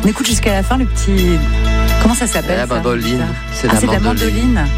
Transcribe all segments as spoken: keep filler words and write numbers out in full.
écoute jusqu'à la fin le petit... Comment ça s'appelle? La mandoline. C'est ah, la c'est mandoline. la mandoline.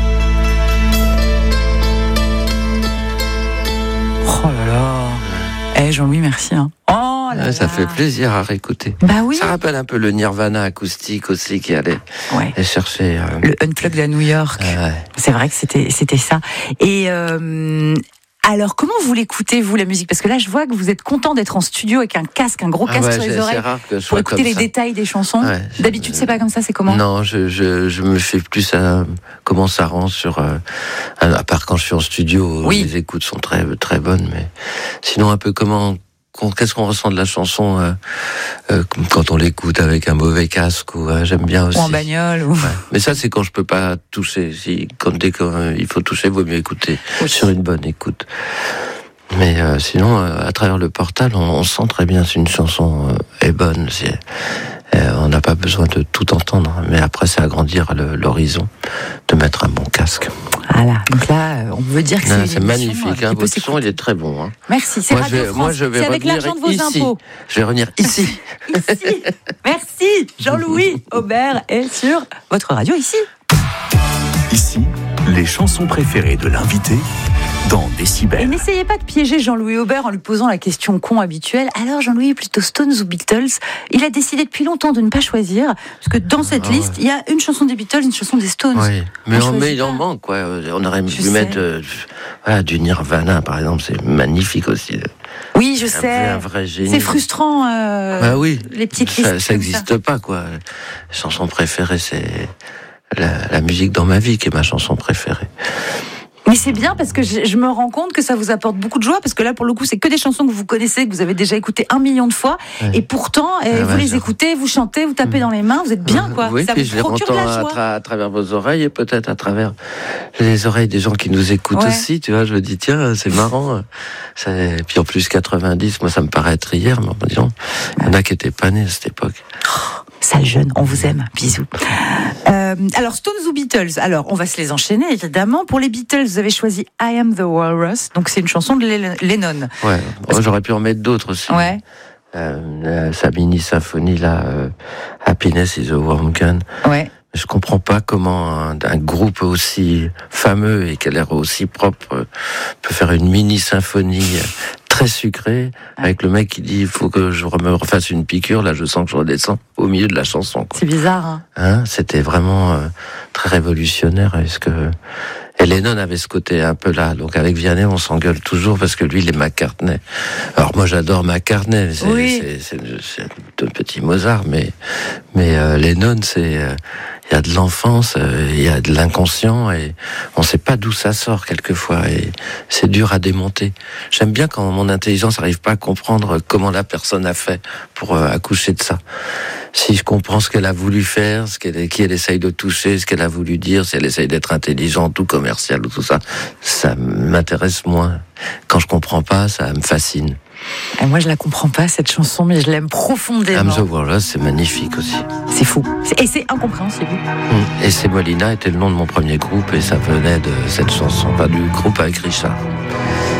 Oh là là. Eh Jean-Louis, merci. Hein. Oh là ouais, ça là. fait plaisir à réécouter. Bah oui. Ça rappelle un peu le Nirvana acoustique aussi qui allait ouais. chercher. Euh... Le Unplugged à New York. Ah ouais. C'est vrai que c'était, c'était ça. Et... Euh... Alors, comment vous l'écoutez, vous, la musique? Parce que là, je vois que vous êtes content d'être en studio avec un casque, un gros casque ah ouais, sur les oreilles, rare que je pour écouter les ça. détails des chansons. Ouais, D'habitude, je... c'est pas comme ça, c'est comment? Non, je, je, je me fais plus à comment ça rend sur... Euh, à part quand je suis en studio, oui. Les écoutes sont très, très bonnes, mais sinon, un peu comment... Qu'est-ce qu'on ressent de la chanson euh, euh, quand on l'écoute avec un mauvais casque ou euh, j'aime bien aussi. Ou en bagnole. Ou... Ouais. Mais ça c'est quand je peux pas toucher. Si quand dès qu'il euh, faut toucher, vaut mieux écouter oui. sur une bonne écoute. Mais euh, sinon, euh, à travers le portal, on, on sent très bien si une chanson euh, est bonne. C'est, euh, on n'a pas besoin de tout entendre. Mais après, c'est agrandir le, l'horizon, de mettre un bon casque. Voilà, donc là, on veut dire que non, c'est, c'est magnifique. Hein, votre son, il est très bon. Hein. Merci, c'est moi, Radio je vais, France. Moi, je vais c'est avec l'argent de vos ici. impôts. Je vais revenir ici. Ici. Merci. Jean-Louis Aubert est sur votre radio ici. Ici, les chansons préférées de l'invité dans Décibel. Et n'essayez pas de piéger Jean-Louis Aubert en lui posant la question con habituelle. Alors Jean-Louis, plutôt Stones ou Beatles? Il a décidé depuis longtemps de ne pas choisir, parce que dans cette ah, liste, ouais. il y a une chanson des Beatles, une chanson des Stones. Oui, mais, on, mais il en manque, quoi. On aurait pu mettre euh, voilà, du Nirvana, par exemple, c'est magnifique aussi. Oui, je sais. Un vrai génie. C'est frustrant. Euh, bah oui. Les petites listes. Ça n'existe pas, quoi. La chanson préférée, c'est la, la musique dans ma vie qui est ma chanson préférée. Mais c'est bien parce que je, je me rends compte que ça vous apporte beaucoup de joie, parce que là, pour le coup, c'est que des chansons que vous connaissez, que vous avez déjà écoutées un million de fois, ouais. et pourtant, ah vous ouais, les genre... écoutez, vous chantez, vous tapez mmh. dans les mains, vous êtes bien, quoi. Oui, ça puis vous je les procure de la joie. À, tra- à travers vos oreilles et peut-être à travers les oreilles des gens qui nous écoutent ouais. aussi, tu vois. Je me dis, tiens, c'est marrant. Ça... Et puis en plus, quatre-vingt-dix, moi, ça me paraît être hier, mais disons, il y en a qui n'étaient pas nés à cette époque. Sale jeune, on vous aime, bisous. Euh, alors, Stones ou Beatles? Alors, on va se les enchaîner, évidemment. Pour les Beatles, vous avez choisi I Am the Walrus, donc c'est une chanson de Lennon. Ouais, Parce j'aurais pu en mettre d'autres aussi. Ouais. Euh, sa mini-symphonie, là, euh, Happiness is a Warm Gun. Ouais. Je comprends pas comment un, un groupe aussi fameux et qui a l'air aussi propre peut faire une mini-symphonie très sucrée, avec le mec qui dit il faut que je me refasse une piqûre, là je sens que je redescends au milieu de la chanson. Quoi. C'est bizarre. Hein, hein C'était vraiment euh, très révolutionnaire. Est-ce que et Lennon avait ce côté un peu là. Donc avec Vianney, on s'engueule toujours parce que lui, il est McCartney. Alors moi, j'adore McCartney. C'est, oui. c'est, c'est, c'est, c'est un petit Mozart, mais mais euh, Lennon, c'est euh, il y a de l'enfance, euh, il y a de l'inconscient et on sait pas d'où ça sort quelquefois et c'est dur à démonter. J'aime bien quand mon intelligence n'arrive pas à comprendre comment la personne a fait pour euh, accoucher de ça. Si je comprends ce qu'elle a voulu faire, ce qu'elle, qui elle essaye de toucher, ce qu'elle a voulu dire, si elle essaye d'être intelligente ou commerciale ou tout ça, ça m'intéresse moins. Quand je comprends pas, ça me fascine. Et moi, je la comprends pas, cette chanson, mais je l'aime profondément. I'm the Walrus, c'est magnifique aussi. C'est fou. Et c'est incompréhensible. Et C'est Molina était le nom de mon premier groupe et ça venait de cette chanson, enfin du groupe avec Richard.